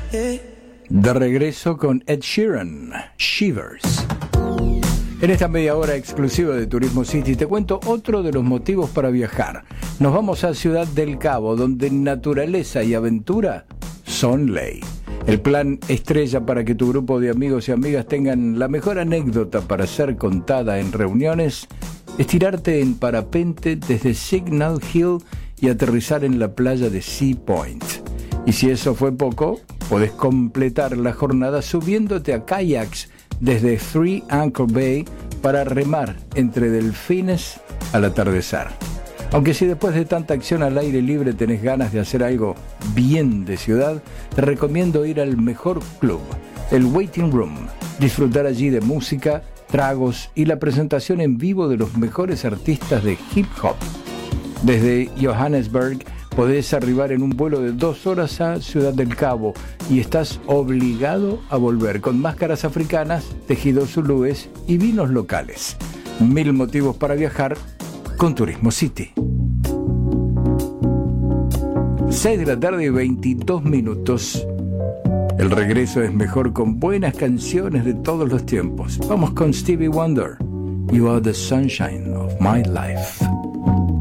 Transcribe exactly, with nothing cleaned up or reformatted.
De regreso con Ed Sheeran, Shivers. En esta media hora exclusiva de Turismo City te cuento otro de los motivos para viajar. Nos vamos a Ciudad del Cabo, donde naturaleza y aventura son ley. El plan estrella para que tu grupo de amigos y amigas tengan la mejor anécdota para ser contada en reuniones es tirarte en parapente desde Signal Hill y aterrizar en la playa de Sea Point. Y si eso fue poco, podés completar la jornada subiéndote a kayaks desde Three Anchor Bay para remar entre delfines al atardecer. Aunque si después de tanta acción al aire libre tenés ganas de hacer algo bien de ciudad, te recomiendo ir al mejor club, el Waiting Room. Disfrutar allí de música, tragos y la presentación en vivo de los mejores artistas de hip hop. Desde Johannesburg podés arribar en un vuelo de dos horas a Ciudad del Cabo y estás obligado a volver con máscaras africanas, tejidos zulúes y vinos locales. Mil motivos para viajar con Turismo City. seis de la tarde y veintidós minutos. El regreso es mejor con buenas canciones de todos los tiempos. Vamos con Stevie Wonder. You are the sunshine of my life.